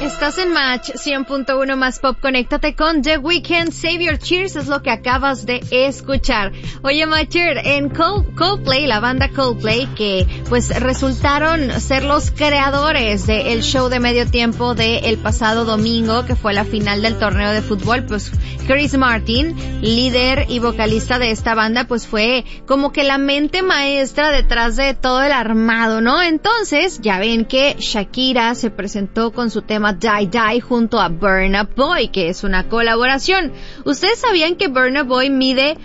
Estás en Match 100.1 más Pop. Conéctate con The Weeknd. Save Your Cheers es lo que acabas de escuchar. Oye, Matcher, en Coldplay, la banda Coldplay, que pues resultaron ser los creadores del show de medio tiempo del pasado domingo, que fue la final del torneo de fútbol, pues Chris Martin, líder y vocalista de esta banda, pues fue como que la mente maestra detrás de todo el armado, ¿no? Entonces, ya ven que Shakira se presentó con su tema Die Die junto a Burna Boy, que es una colaboración. ¿Ustedes sabían que Burna Boy mide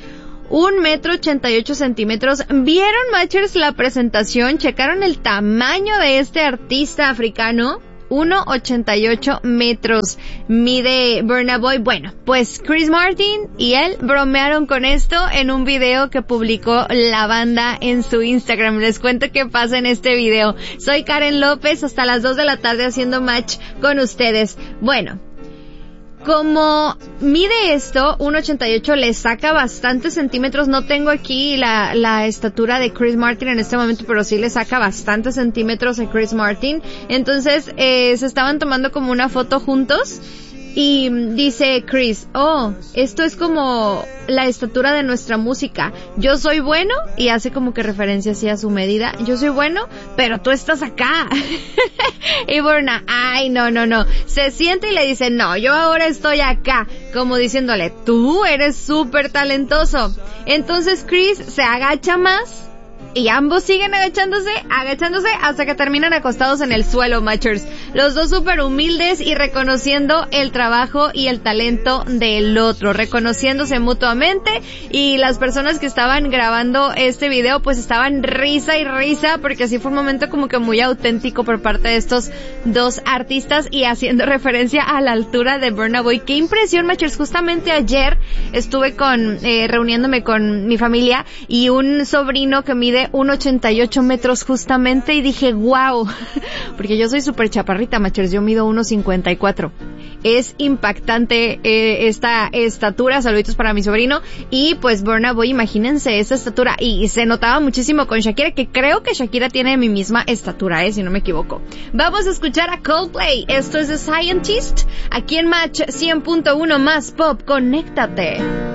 1,88 metros? ¿Vieron, Matchers, la presentación? ¿Checaron el tamaño de este artista africano? 1,88 metros mide Burna Boy. Bueno, pues Chris Martin y él bromearon con esto en un video que publicó la banda en su Instagram. Les cuento qué pasa en este video. Soy Karen López, hasta las 2 de la tarde haciendo match con ustedes. Bueno, como mide esto, 1,88, le saca bastantes centímetros. No tengo aquí la estatura de Chris Martin en este momento, pero sí le saca bastantes centímetros a Chris Martin. Entonces, se estaban tomando como una foto juntos. Y dice Chris, esto es como la estatura de nuestra música. Yo soy bueno, y hace como que referencia así a su medida. Yo soy bueno, pero tú estás acá. Y Burna, ay, no. Se siente y le dice, no, yo ahora estoy acá. Como diciéndole, tú eres súper talentoso. Entonces Chris se agacha más. Y ambos siguen agachándose hasta que terminan acostados en el suelo, Matchers. Los dos súper humildes y reconociendo el trabajo y el talento del otro, reconociéndose mutuamente. Y las personas que estaban grabando este video pues estaban risa y risa, porque así fue un momento como que muy auténtico por parte de estos dos artistas y haciendo referencia a la altura de Burna Boy. Qué impresión, Matchers. Justamente ayer estuve reuniéndome con mi familia y un sobrino que mide 1,88 metros justamente, y dije, wow, porque yo soy súper chaparrita, Matchers, yo mido 1,54. Es impactante esta estatura. Saluditos para mi sobrino. Y pues Burna Boy, imagínense esa estatura, y se notaba muchísimo con Shakira, que creo que Shakira tiene mi misma estatura, si no me equivoco. Vamos a escuchar a Coldplay. Esto es The Scientist, aquí en Match 100.1 más Pop. Conéctate.